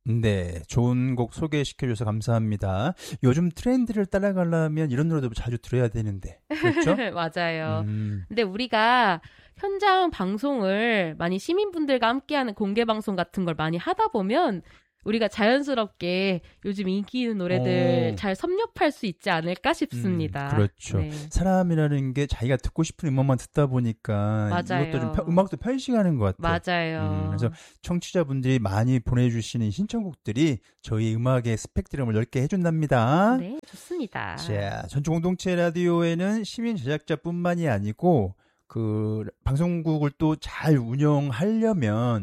네, 좋은 곡 소개시켜줘서 감사합니다. 요즘 트렌드를 따라가려면 이런 노래도 자주 들어야 되는데, 그렇죠? 맞아요. 근데 우리가 현장 방송을 많이 시민분들과 함께하는 공개 방송 같은 걸 많이 하다 보면 우리가 자연스럽게 요즘 인기 있는 노래들 잘 섭렵할 수 있지 않을까 싶습니다. 그렇죠. 네. 사람이라는 게 자기가 듣고 싶은 음악만 듣다 보니까 맞아요. 이것도 좀 음악도 편식하는 것 같아요. 맞아요. 그래서 청취자분들이 많이 보내주시는 신청곡들이 저희 음악의 스펙트럼을 넓게 해준답니다. 네, 좋습니다. 자, 전주공동체 라디오에는 시민 제작자뿐만이 아니고 그 방송국을 또 잘 운영하려면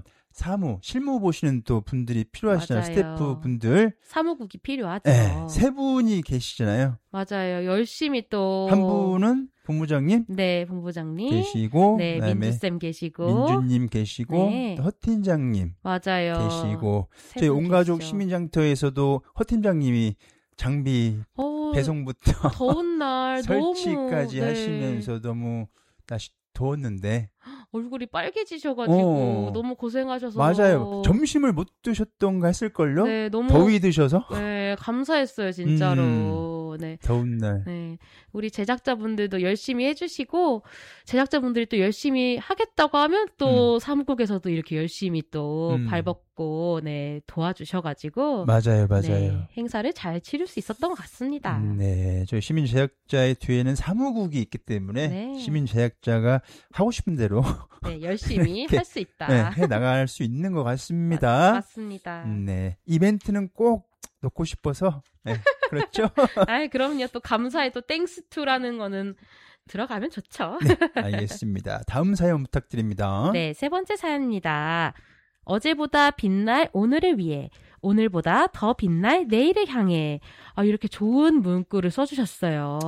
실무 보시는 또 분들이 필요하시잖아요. 맞아요. 스태프 분들. 사무국이 필요하죠. 네, 세 분이 계시잖아요. 맞아요. 열심히 또. 한 분은 본부장님. 네, 본부장님. 계시고. 네, 민주쌤 계시고. 민주님 계시고. 네. 또 허팀장님. 맞아요. 계시고. 저희 온가족 시민장터에서도 허팀장님이 장비 배송부터. 더운 날 설치까지 너무, 하시면서 너무 날씨 더웠는데. 얼굴이 빨개지셔가지고 너무 고생하셔서. 맞아요. 점심을 못 드셨던가 했을걸요? 네, 너무 더위 드셔서? 네, 감사했어요, 진짜로. 네. 더운 날. 네. 우리 제작자분들도 열심히 해주시고, 제작자분들이 또 열심히 하겠다고 하면 또 사무국에서도 이렇게 열심히 또 발벗고, 네, 도와주셔가지고. 맞아요. 네, 행사를 잘 치를 수 있었던 것 같습니다. 네. 저희 시민 제작자의 뒤에는 사무국이 있기 때문에 네. 시민 제작자가 하고 싶은 대로 네, 열심히 할 수 있다. 네, 해 나갈 수 있는 것 같습니다. 맞습니다. 네. 이벤트는 꼭 넣고 싶어서. 네. 그렇죠? 아이, 그럼요. 또 감사에 또 땡스투라는 거는 들어가면 좋죠. 네, 알겠습니다. 다음 사연 부탁드립니다. 네, 세 번째 사연입니다. 어제보다 빛날 오늘을 위해, 오늘보다 더 빛날 내일을 향해. 이렇게 좋은 문구를 써주셨어요.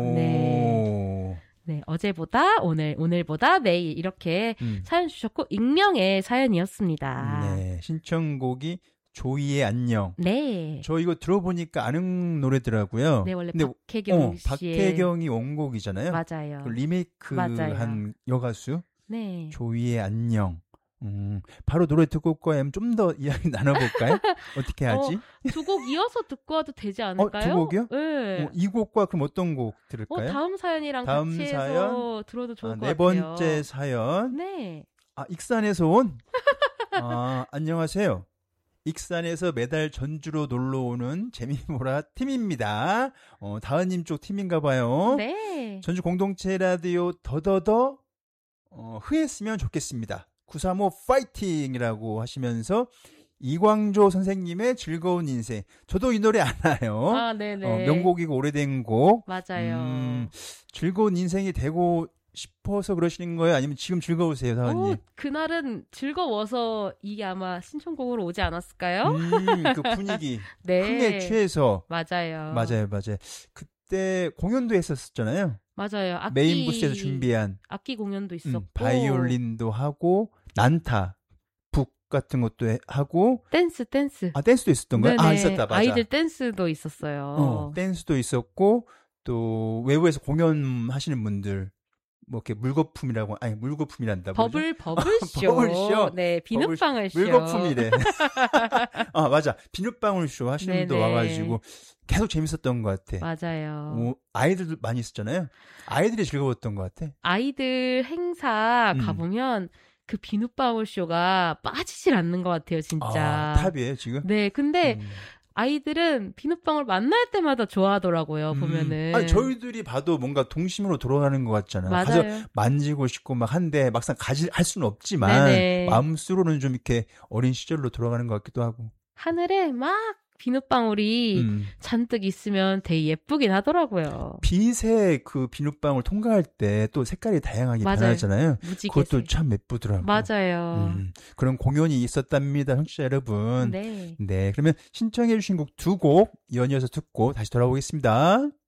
네. 네, 어제보다 오늘, 오늘보다 내일 이렇게 사연 주셨고 익명의 사연이었습니다. 네, 신청곡이 조이의 안녕. 네. 저 이거 들어보니까 아는 노래더라고요. 네, 원래 박혜경 씨의. 박혜경이 원곡이잖아요. 맞아요. 그 리메이크한 여가수. 네. 조이의 안녕. 바로 노래 듣고 올 거예요. 좀 더 이야기 나눠볼까요? 어떻게 하지? 두 곡 이어서 듣고 와도 되지 않을까요? 두 곡이요? 네. 이 곡과 그럼 어떤 곡 들을까요? 다음 사연이랑 같이 해서 들어도 좋을 것 네 같아요. 번째 사연. 네. 익산에서 온? 안녕하세요. 익산에서 매달 전주로 놀러 오는 재미보라 팀입니다. 다은님 쪽 팀인가 봐요. 네. 전주 공동체 라디오 더더더 흐했으면 좋겠습니다. 935 파이팅이라고 하시면서 이광조 선생님의 즐거운 인생. 저도 이 노래 알아요. 네네. 명곡이고 오래된 곡. 맞아요. 즐거운 인생이 되고 싶어서 그러시는 거예요? 아니면 지금 즐거우세요, 다은님? 그날은 즐거워서 이게 아마 신청곡으로 오지 않았을까요? 그 분위기. 네. 흥에 취해서. 맞아요. 그때 공연도 했었잖아요. 맞아요. 메인 부스에서 준비한. 악기 공연도 있었고. 바이올린도 하고, 난타, 북 같은 것도 하고. 댄스. 댄스도 있었던 거예요? 있었다, 맞아. 아이들 댄스도 있었어요. 댄스도 있었고, 또 외부에서 공연하시는 분들. 뭐 이렇게 물거품이란다. 버블쇼. 버블쇼. 네, 비눗방울 쇼. 물거품이래. 맞아. 비눗방울 쇼 하시는 분도 와가지고 계속 재밌었던 것 같아. 맞아요. 아이들도 많이 있었잖아요. 아이들이 즐거웠던 것 같아. 아이들 행사 가보면 그 비눗방울 쇼가 빠지질 않는 것 같아요, 진짜. 탑이에요, 지금? 네, 근데 아이들은 비눗방울 만날 때마다 좋아하더라고요, 보면은. 저희들이 봐도 뭔가 동심으로 돌아가는 것 같잖아요. 맞아요. 가서 만지고 싶고 막 한데 막상 할 수는 없지만 네네. 마음속으로는 좀 이렇게 어린 시절로 돌아가는 것 같기도 하고. 하늘에 막 비눗방울이 잔뜩 있으면 되게 예쁘긴 하더라고요. 빛의 그 비눗방울 통과할 때 또 색깔이 다양하게 변하잖아요. 그것도 참 예쁘더라고요. 맞아요. 그런 공연이 있었답니다, 청취자 여러분. 네. 네, 그러면 신청해 주신 곡 두 곡 연이어서 듣고 다시 돌아오겠습니다.